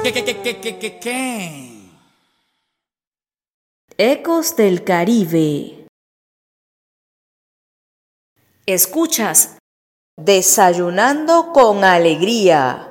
¿Qué? Ecos del Caribe. Escuchas Desayunando con Alegría.